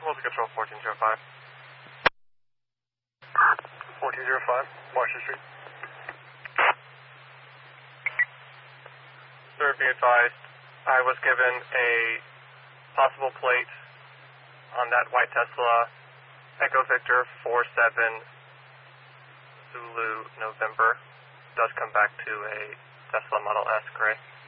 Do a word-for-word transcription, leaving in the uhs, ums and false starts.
Multi Control fourteen zero five. fourteen zero five, Marshall Street. Sir, be advised, I was given a possible plate on that white Tesla, Echo Victor four seven Zulu November. Does come back to a Tesla Model S gray.